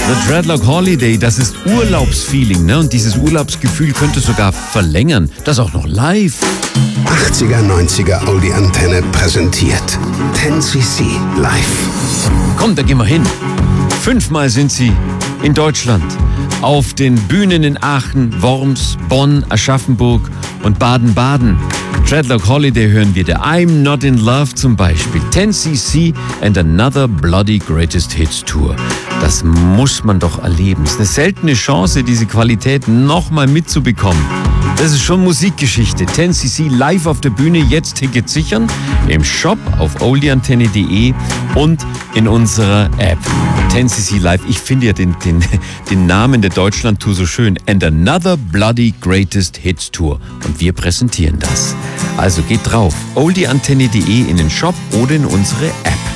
The Dreadlock Holiday, das ist Urlaubsfeeling, ne? Und dieses Urlaubsgefühl könnte sogar verlängern. Das auch noch live. 80er, 90er Oldie Antenne präsentiert 10cc live. Komm, da gehen wir hin. 5-mal sind sie in Deutschland. Auf den Bühnen in Aachen, Worms, Bonn, Aschaffenburg und Baden-Baden. Dreadlock Holiday hören wir der I'm Not in Love zum Beispiel. 10cc and Another Bloody Greatest Hits Tour. Das muss man doch erleben. Es ist eine seltene Chance, diese Qualität nochmal mitzubekommen. Das ist schon Musikgeschichte. 10cc live auf der Bühne, jetzt Tickets sichern. Im Shop auf oldieantenne.de und in unserer App. 10cc live. Ich finde ja den Namen der Deutschland-Tour so schön. And Another Bloody Greatest Hits Tour. Und wir präsentieren das. Also geht drauf. oldieantenne.de in den Shop oder in unsere App.